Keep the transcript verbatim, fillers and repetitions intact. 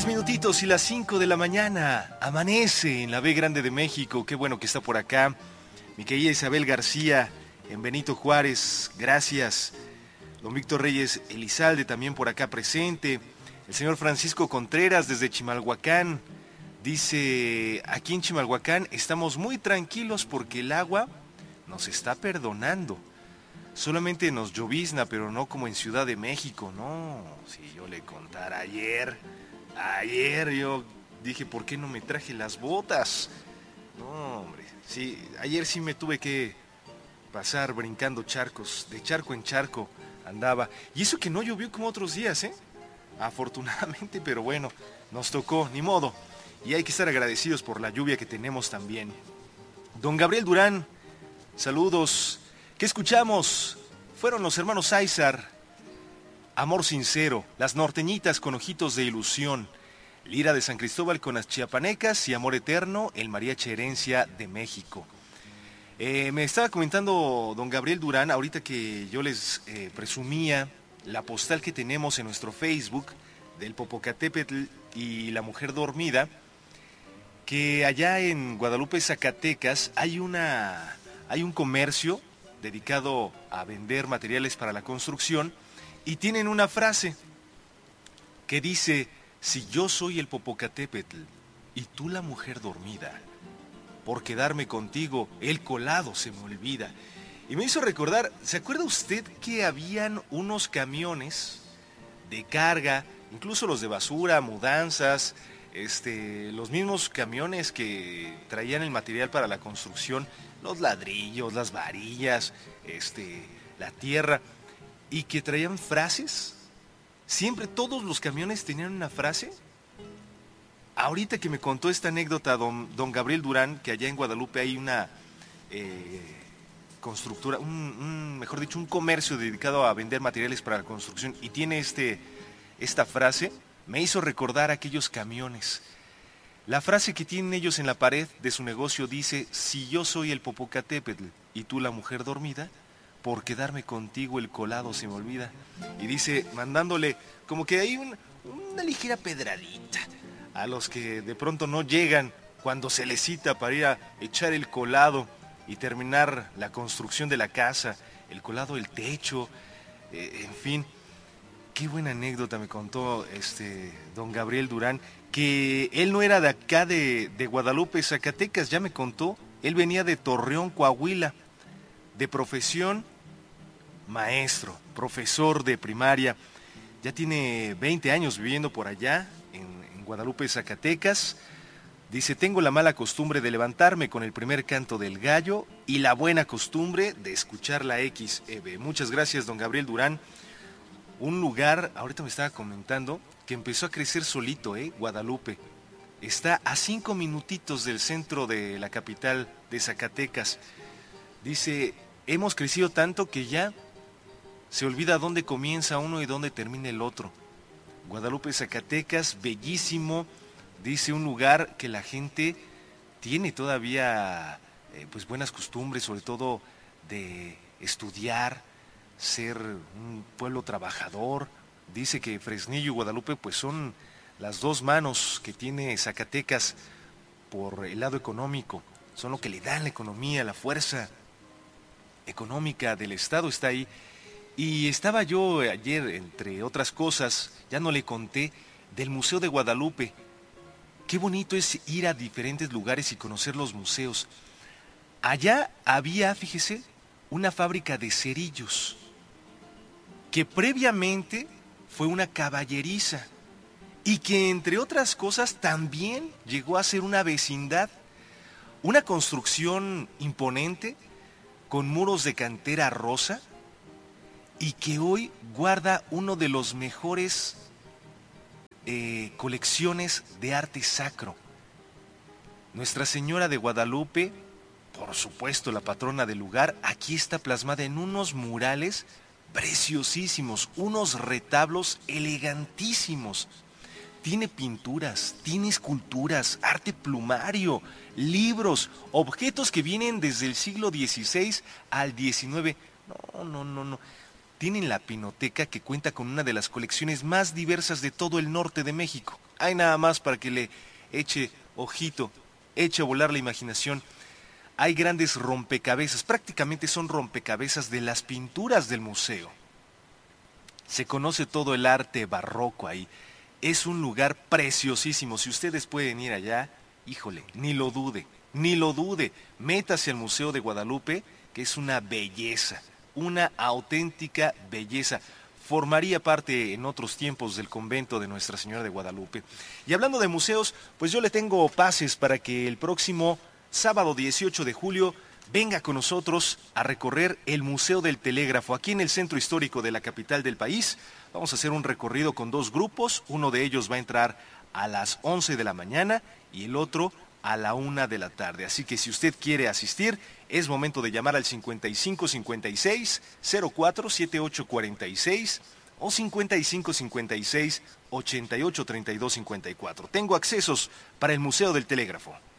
Diez minutitos y las cinco de la mañana. Amanece en la B Grande de México. Qué bueno que está por acá. Mi querida Isabel García, en Benito Juárez, gracias. Don Víctor Reyes Elizalde también por acá presente. El señor Francisco Contreras desde Chimalhuacán. Dice, aquí en Chimalhuacán estamos muy tranquilos porque el agua nos está perdonando. Solamente nos llovizna, pero no como en Ciudad de México. No, si yo le contara ayer, ayer yo dije, ¿por qué no me traje las botas? No, hombre, sí, ayer sí me tuve que pasar brincando charcos, de charco en charco andaba. Y eso que no llovió como otros días, ¿eh? Afortunadamente, pero bueno, nos tocó, ni modo. Y hay que estar agradecidos por la lluvia que tenemos también. Don Gabriel Durán, saludos. ¿Qué escuchamos? Fueron los hermanos Aizar, Amor Sincero, Las Norteñitas con Ojitos de Ilusión, Lira de San Cristóbal con las Chiapanecas y Amor Eterno, el Mariachi Herencia de México. Eh, me estaba comentando don Gabriel Durán, ahorita que yo les eh, presumía la postal que tenemos en nuestro Facebook del Popocatépetl y la Mujer Dormida, que allá en Guadalupe, Zacatecas, hay, una, hay un comercio dedicado a vender materiales para la construcción y tienen una frase que dice, si yo soy el Popocatépetl y tú la Mujer Dormida, por quedarme contigo el colado se me olvida. Y me hizo recordar, ¿se acuerda usted que habían unos camiones de carga, incluso los de basura, mudanzas, este, los mismos camiones que traían el material para la construcción, los ladrillos, las varillas, este, la tierra, y que traían frases? Siempre todos los camiones tenían una frase. Ahorita que me contó esta anécdota don, don Gabriel Durán, que allá en Guadalupe hay una eh, constructora, un, un, mejor dicho, un comercio dedicado a vender materiales para la construcción y tiene este, esta frase, me hizo recordar aquellos camiones. La frase que tienen ellos en la pared de su negocio dice, si yo soy el Popocatépetl y tú la Mujer Dormida, por quedarme contigo el colado se me olvida. Y dice, mandándole como que hay un, una ligera pedradita a los que de pronto no llegan cuando se les cita para ir a echar el colado y terminar la construcción de la casa, el colado del techo, eh, en fin. Qué buena anécdota me contó este don Gabriel Durán, que él no era de acá de, de Guadalupe, Zacatecas, ya me contó, él venía de Torreón, Coahuila, de profesión maestro, profesor de primaria, ya tiene veinte años viviendo por allá, en, en Guadalupe, Zacatecas. Dice, tengo la mala costumbre de levantarme con el primer canto del gallo y la buena costumbre de escuchar la X E B. Muchas gracias, don Gabriel Durán. Un lugar, ahorita me estaba comentando, que empezó a crecer solito, ¿eh? Guadalupe. Está a cinco minutitos del centro de la capital de Zacatecas. Dice, hemos crecido tanto que ya se olvida dónde comienza uno y dónde termina el otro. Guadalupe, Zacatecas, bellísimo. Dice, un lugar que la gente tiene todavía eh, pues buenas costumbres, sobre todo de estudiar, ser un pueblo trabajador. Dice que Fresnillo y Guadalupe pues son las dos manos que tiene Zacatecas por el lado económico, son lo que le dan la economía, la fuerza económica del estado está ahí. Y estaba yo ayer, entre otras cosas, ya no le conté, del Museo de Guadalupe. Qué bonito es ir a diferentes lugares y conocer los museos. Allá había, fíjese, una fábrica de cerillos, que previamente fue una caballeriza y que entre otras cosas también llegó a ser una vecindad, una construcción imponente con muros de cantera rosa y que hoy guarda uno de los mejores eh, colecciones de arte sacro. Nuestra Señora de Guadalupe, por supuesto la patrona del lugar, aquí está plasmada en unos murales preciosísimos, unos retablos elegantísimos. Tiene pinturas, tiene esculturas, arte plumario, libros, objetos que vienen desde el siglo dieciséis al diecinueve. No, no, no, no. Tienen la Pinoteca, que cuenta con una de las colecciones más diversas de todo el norte de México. Hay nada más para que le eche ojito, eche a volar la imaginación. Hay grandes rompecabezas, prácticamente son rompecabezas de las pinturas del museo. Se conoce todo el arte barroco ahí. Es un lugar preciosísimo. Si ustedes pueden ir allá, híjole, ni lo dude, ni lo dude. Métase al Museo de Guadalupe, que es una belleza, una auténtica belleza. Formaría parte en otros tiempos del convento de Nuestra Señora de Guadalupe. Y hablando de museos, pues yo le tengo pases para que el próximo sábado dieciocho de julio venga con nosotros a recorrer el Museo del Telégrafo aquí en el centro histórico de la capital del país. Vamos a hacer un recorrido con dos grupos, uno de ellos va a entrar a las once de la mañana y el otro a la una de la tarde. Así que si usted quiere asistir, es momento de llamar al cincuenta y cinco cincuenta y seis cero cuatro setenta y ocho cuarenta y seis o cincuenta y cinco cincuenta y seis ochenta y ocho treinta y dos cincuenta y cuatro. Tengo accesos para el Museo del Telégrafo.